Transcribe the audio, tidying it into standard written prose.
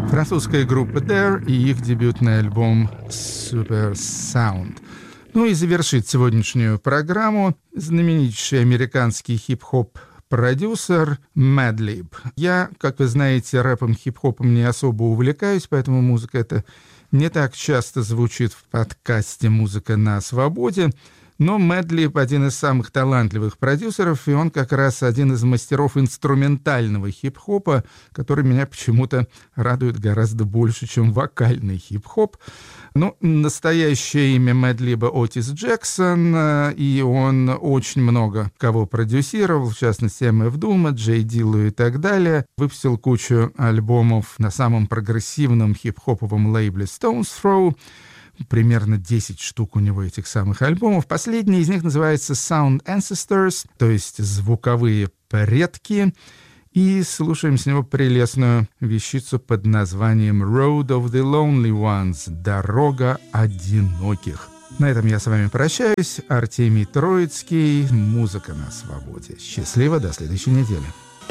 Французская группа Dare и их дебютный альбом Super Sound. Ну и завершит сегодняшнюю программу знаменитейший американский хип-хоп продюсер Madlib. Я, как вы знаете, рэпом, хип-хопом не особо увлекаюсь, поэтому музыка эта не так часто звучит в подкасте «Музыка на свободе». Но Madlib один из самых талантливых продюсеров, и он как раз один из мастеров инструментального хип-хопа, который меня почему-то радует гораздо больше, чем вокальный хип-хоп. Ну, настоящее имя Madlib Отис Джексон, и он очень много кого продюсировал, в частности, MF Doom, Джей Диллу и так далее. Выпустил кучу альбомов на самом прогрессивном хип-хоповом лейбле Stones Throw. Примерно 10 штук у него этих самых альбомов. Последний из них называется Sound Ancestors, то есть звуковые предки. И слушаем с него прелестную вещицу под названием Road of the Lonely Ones, дорога одиноких. На этом я с вами прощаюсь. Артемий Троицкий, «Музыка на свободе». Счастливо, до следующей недели.